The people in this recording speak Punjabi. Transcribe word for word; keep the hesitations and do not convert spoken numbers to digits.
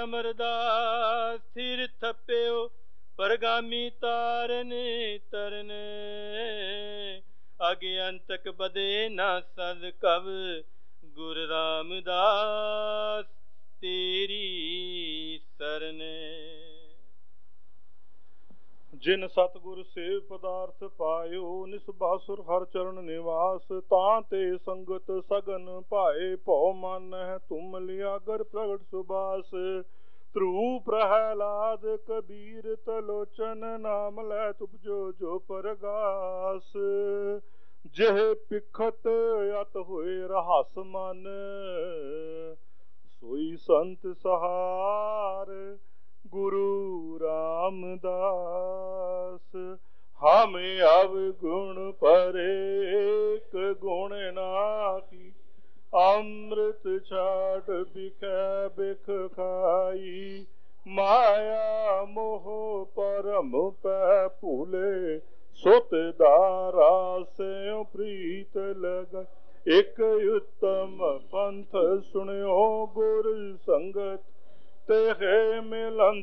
ਅਮਰਦਾਸ ਥਿਰ ਥੱਪਿਓ ਪਰਗਾਮੀ ਤਾਰਨ ਤਰਨ ਅਗੇ ਅੰਤਕ ਬਦੇ ਨਾ ਸਦ ਕਵ ਗੁਰ ਰਾਮਦਾਸ ਤੇਰੀ ਸਰਨ। ਜਿਨ ਸਤਿਗੁਰ ਸੇਵ ਪਦਾਰਥ ਪਾਇਓ ਨਿਸਬਾਸੁਰ ਹਰ ਚਰਨ ਨਿਵਾਸ ਤਾਂ ਤੇ ਸੰਗਤ ਸਗਨ ਭਾਏ ਭਉ ਮਾਨਹਿ ਤੁਮ ਲਿਆਗਰ ਪ੍ਰਗਟ ਸੁਬਾਸ। ਧਰੂ ਪ੍ਰਹਿਲਾਦ ਕਬੀਰ ਤਲੋਚਨ ਨਾਮ ਲੈ ਤੁਪਜੋ ਜੋ ਪਰਗਾਸ। ਜਿਹ ਪਿਖਤ ਅਤ ਹੋਏ ਰਹਸ ਮਨ ਸੋਈ ਸੰਤ ਸਹਾਰ ਗੁਰੂ ਰਾਮਦਾਸ। ਹਮ ਅਵਗੁਣ ਪਰੇਕ ਗੁਣ ਨਾਹੀ ਅੰਮ੍ਰਿਤ ਛਾਟ ਬਿਖੈ ਬਿਖ ਖਾਈ। ਮਾਇਆ ਮੋਹ ਪਰਮ ਪੈ ਭੂਲੇ ਸੁਤ ਦਾਰਾ ਸਿਉ ਪ੍ਰੀਤ ਲਗਾਈ। ਇਕ ਉਤਮ ਪੰਥ ਸੁਣਿਓ ਗੁਰ ਸੰਗਤ ਤੇ ਮਿਲਨ